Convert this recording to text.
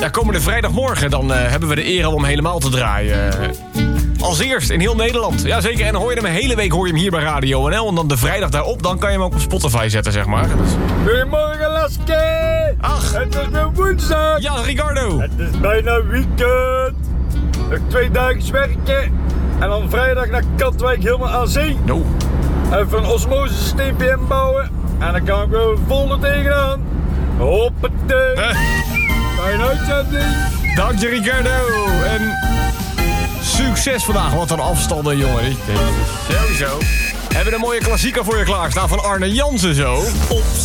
Ja, komende vrijdagmorgen dan hebben we de eer om helemaal te draaien. Als eerst in heel Nederland. Jazeker, en dan hoor je hem een hele week hier bij Radio NL. En dan de vrijdag daarop, dan kan je hem ook op Spotify zetten, zeg maar. Goedemorgen, Laske! Ach! Het is weer woensdag! Ja, Ricardo! Het is bijna weekend! Nog 2 dagen werken en dan vrijdag naar Katwijk helemaal aan zee. No. Even een osmosesysteempje inbouwen en dan kan ik weer vol er tegenaan. Hoppatee! Fijne uitzending! Dank je, Ricardo! En succes vandaag. Wat een afstanden, jongen. Sowieso. We hebben een mooie klassieker voor je klaarstaan van Arne Jansen zo. Op